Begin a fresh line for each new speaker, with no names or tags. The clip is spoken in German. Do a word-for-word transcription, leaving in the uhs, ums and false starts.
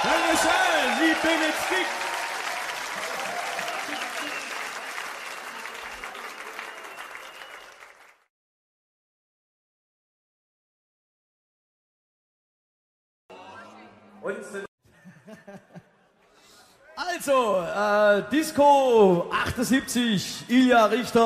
Dankeschön, wie Benedikt. Also, äh, Disco achtundsiebzig, Ilja Richter.